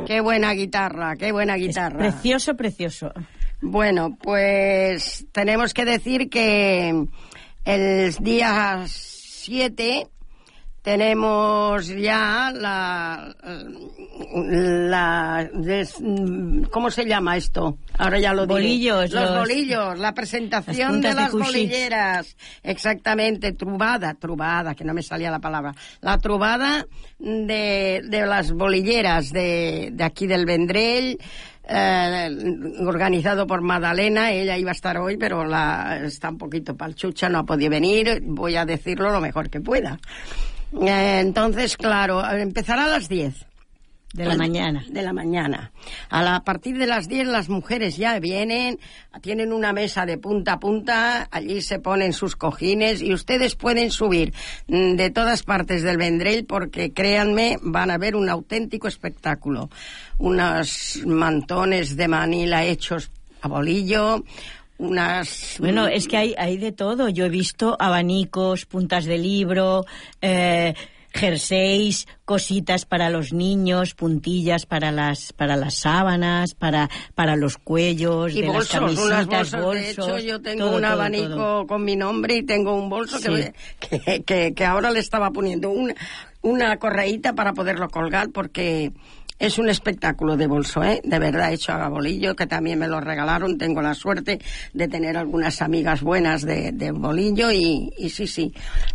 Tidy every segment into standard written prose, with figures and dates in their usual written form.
Qué buena guitarra, qué buena guitarra. Es precioso, precioso. Bueno, pues tenemos que decir que el día 7 tenemos ya ¿cómo se llama esto? Ahora ya lo bolillos, diré. Los bolillos, la presentación de las bolilleras. Exactamente, trubada, que no me salía la palabra. La trubada de las bolilleras de aquí del Vendrell, organizado por Madalena. Ella iba a estar hoy, pero está un poquito palchucha, no ha podido venir. Voy a decirlo lo mejor que pueda. Entonces, claro, empezará a las 10. De la mañana. De la mañana. A partir de las 10 las mujeres ya vienen, tienen una mesa de punta a punta, allí se ponen sus cojines y ustedes pueden subir de todas partes del Vendrell porque, créanme, van a ver un auténtico espectáculo. Unos mantones de Manila hechos a bolillo, Bueno, es que hay de todo. Yo he visto abanicos, puntas de libro, jerseys, cositas para los niños, puntillas para las sábanas, para los cuellos, y de bolsos, las camisetas, bolsos. De hecho, yo tengo un abanico con mi nombre y tengo un bolso que ahora le estaba poniendo una correíta para poderlo colgar porque es un espectáculo de bolso, de verdad, hecho a bolillo, que también me lo regalaron. Tengo la suerte de tener algunas amigas buenas de bolillo y sí,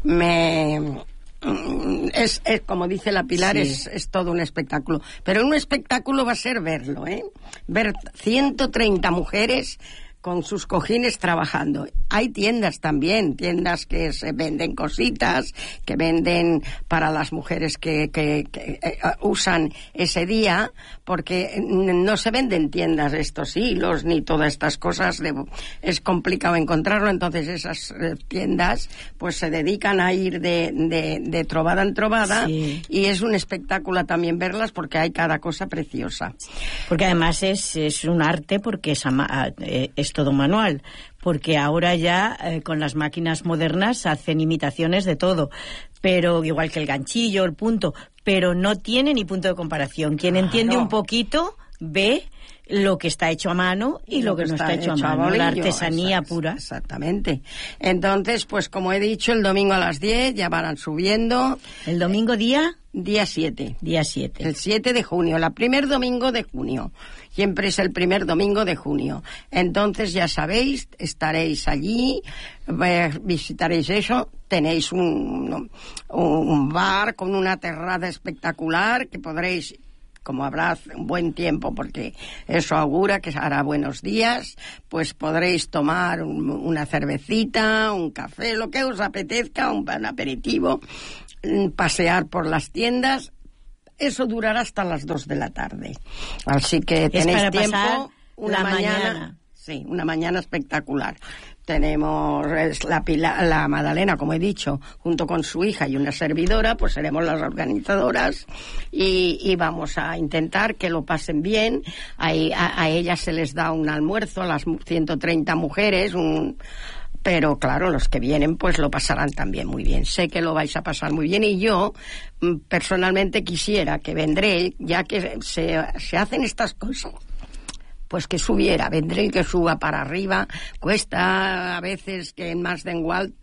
es como dice la Pilar, sí. es todo un espectáculo. Pero un espectáculo va a ser verlo, ver 130 mujeres con sus cojines trabajando. Hay tiendas también, tiendas que se venden cositas, que venden para las mujeres que usan ese día, porque no se venden tiendas estos hilos ni todas estas cosas, es complicado encontrarlo. Entonces esas tiendas pues se dedican a ir de trovada en trovada, sí. Y es un espectáculo también verlas porque hay cada cosa preciosa. Porque además es un arte, porque es todo manual, porque ahora ya con las máquinas modernas hacen imitaciones de todo, pero igual que el ganchillo, el punto, pero no tiene ni punto de comparación. Quien entiende un poquito ve lo que está hecho a mano y lo que no está hecho a mano, bolillo, la artesanía pura. Exactamente. Entonces, pues como he dicho, el domingo a las 10 ya van subiendo. ¿El domingo día? Día 7. Día 7. El 7 de junio, el primer domingo de junio. Siempre es el primer domingo de junio. Entonces, ya sabéis, estaréis allí, visitaréis eso. Tenéis un bar con una terraza espectacular que podréis, como habrá un buen tiempo, porque eso augura que hará buenos días, pues podréis tomar una cervecita, un café, lo que os apetezca, un aperitivo, pasear por las tiendas. Eso durará hasta las 2 de la tarde. Así que tenéis tiempo. Una mañana. Sí, una mañana espectacular. Tenemos la Madalena, como he dicho, junto con su hija y una servidora, pues seremos las organizadoras y vamos a intentar que lo pasen bien. A ellas se les da un almuerzo, a las 130 mujeres, pero claro, los que vienen pues lo pasarán también muy bien. Sé que lo vais a pasar muy bien y yo personalmente quisiera que vendré, ya que se hacen estas cosas, pues que subiera, vendré que suba para arriba. Cuesta a veces que en Mas d'Engual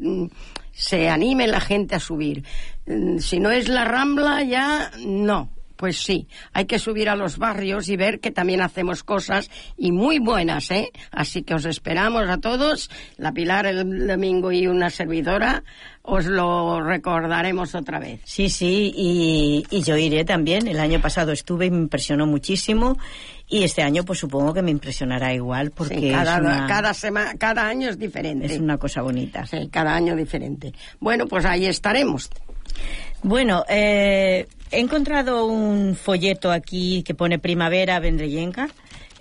se anime la gente a subir. Si no es la Rambla ya no. Pues sí, hay que subir a los barrios y ver que también hacemos cosas y muy buenas, Así que os esperamos a todos. La Pilar el domingo y una servidora os lo recordaremos otra vez. Sí, y yo iré también. El año pasado estuve y me impresionó muchísimo. Y este año pues supongo que me impresionará igual porque sí, cada año es diferente. Es una cosa bonita. Sí, cada año diferente. Bueno, pues ahí estaremos. Bueno, he encontrado un folleto aquí que pone Primavera Vendrellenca.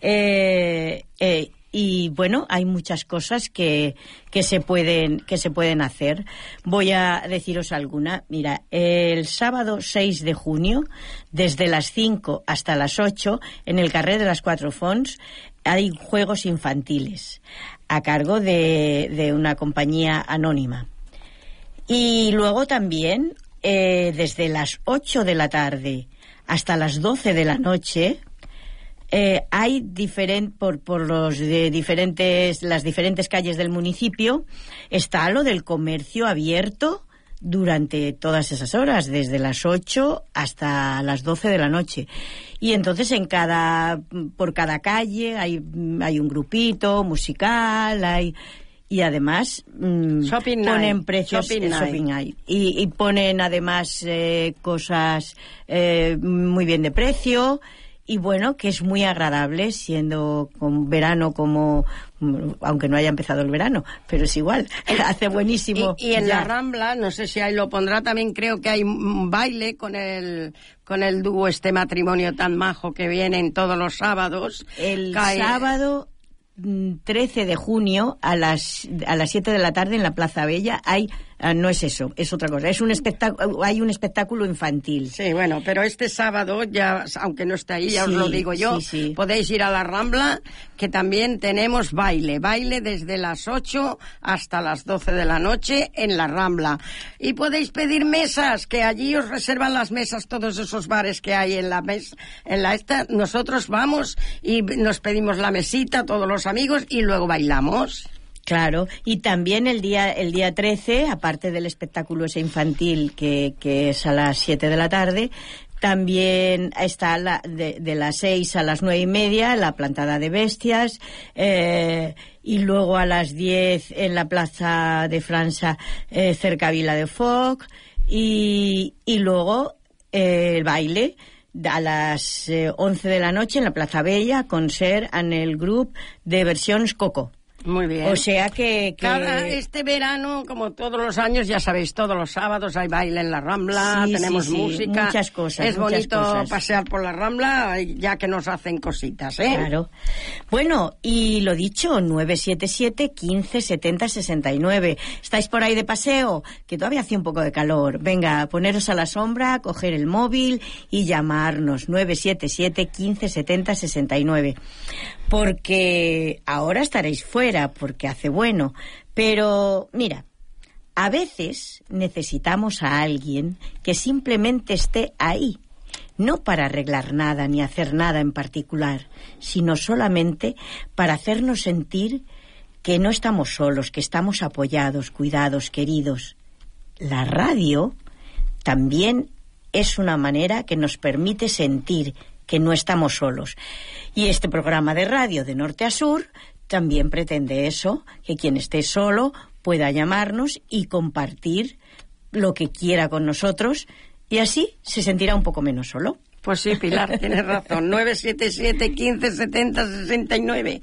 Y bueno, hay muchas cosas que se pueden hacer. Voy a deciros alguna. Mira, el sábado 6 de junio, desde las 5 hasta las 8, en el carrer de las Cuatro Fonts, hay juegos infantiles a cargo de una compañía anónima. Y luego también, desde las 8 de la tarde hasta las 12 de la noche, Hay las diferentes calles del municipio está lo del comercio abierto durante todas esas horas, desde las 8 hasta las 12 de la noche. Y entonces por cada calle hay un grupito musical, y además ponen precios en Shopping Night. Y ponen además cosas muy bien de precio. Y bueno, que es muy agradable, siendo con verano aunque no haya empezado el verano, pero es igual, hace buenísimo. Y en la Rambla, no sé si ahí lo pondrá, también creo que hay un baile con el dúo Matrimonio tan majo que vienen todos los sábados. Sábado 13 de junio a las 7 de la tarde en la Plaza Bella no es eso, es otra cosa, hay un espectáculo infantil. Sí, bueno, pero este sábado, ya, aunque no esté ahí, ya os lo digo yo, sí. Podéis ir a la Rambla, que también tenemos baile desde las 8 hasta las 12 de la noche en la Rambla. Y podéis pedir mesas, que allí os reservan las mesas, todos esos bares que hay en la mesa, nosotros vamos y nos pedimos la mesita, todos los amigos, y luego bailamos. Claro, y también el día 13, aparte del espectáculo ese infantil que es a las 7 de la tarde, también está de las 6 a las 9:30 la plantada de bestias, y luego a las 10 en la Plaza de França, cerca a Vila de Foc, y luego el baile a las 11 de la noche en la Plaza Bella, concert en el grup de versions Coco. Muy bien. O sea que... Este verano, como todos los años, ya sabéis, todos los sábados hay baile en la Rambla, tenemos música. Muchas cosas. Es bonito pasear por la Rambla, ya que nos hacen cositas, ¿eh? Claro. Bueno, y lo dicho, 977 15 70 69. ¿Estáis por ahí de paseo? Que todavía hace un poco de calor. Venga, poneros a la sombra, coger el móvil y llamarnos. 977 15 70 69. Porque ahora estaréis fuera, porque hace bueno. Pero, mira, a veces necesitamos a alguien que simplemente esté ahí, no para arreglar nada ni hacer nada en particular, sino solamente para hacernos sentir que no estamos solos, que estamos apoyados, cuidados, queridos. La radio también es una manera que nos permite sentir que no estamos solos. Y este programa de radio de norte a sur también pretende eso, que quien esté solo pueda llamarnos y compartir lo que quiera con nosotros, y así se sentirá un poco menos solo. Pues sí, Pilar, tienes razón. 977 15 70 69.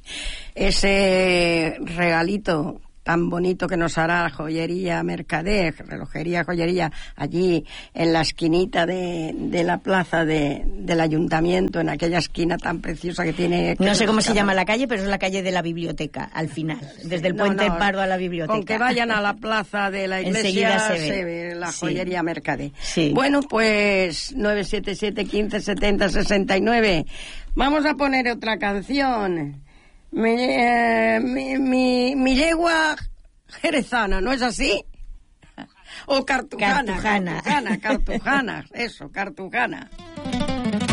Ese regalito tan bonito que nos hará Joyería Mercader, joyería, allí en la esquinita de la plaza del ayuntamiento, en aquella esquina tan preciosa que tiene... No sé cómo se llama la calle, pero es la calle de la biblioteca, al final, desde el Puente Pardo a la biblioteca. Con que vayan a la plaza de la iglesia se ve la Joyería Mercader. Sí. Bueno, pues 977 15 70 69. Vamos a poner otra canción. Mi yegua jerezana, ¿no es así? O cartujana. Cartujana, eso, cartujana.